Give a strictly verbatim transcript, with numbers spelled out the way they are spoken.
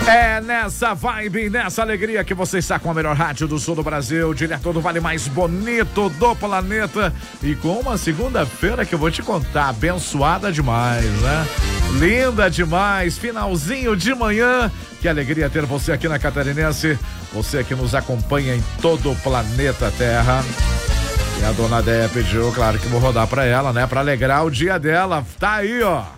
É nessa vibe, nessa alegria que você está com a melhor rádio do sul do Brasil, direto do vale mais bonito do planeta e com uma segunda-feira que eu vou te contar, abençoada demais, né? Linda demais, finalzinho de manhã, que alegria ter você aqui na Catarinense, você que nos acompanha em todo o planeta Terra. E a dona Déia pediu, claro que vou rodar pra ela, né? Pra alegrar o dia dela, tá aí, ó.